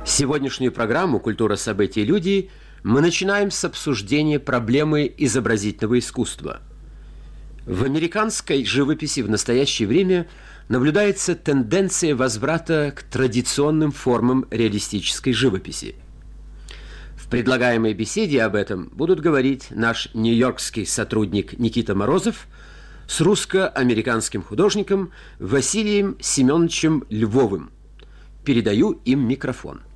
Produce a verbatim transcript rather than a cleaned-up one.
Сегодняшнюю программу «Культура, события и люди» мы начинаем с обсуждения проблемы изобразительного искусства. В американской живописи в настоящее время наблюдается тенденция возврата к традиционным формам реалистической живописи. В предлагаемой беседе об этом будут говорить наш нью-йоркский сотрудник Никита Морозов с русско-американским художником Василием Семеновичем Львовым. Передаю им микрофон.